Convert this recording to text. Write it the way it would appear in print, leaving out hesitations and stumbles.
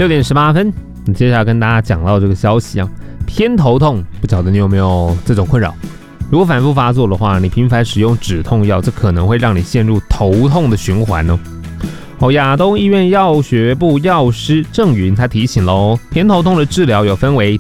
6:18，接下来跟大家讲到这个消息啊，偏头痛，不晓得你有没有这种困扰？如果反复发作的话，你频繁使用止痛药，这可能会让你陷入头痛的循环哦。亚东医院药学部药师郑云他提醒喽，偏头痛的治疗有分为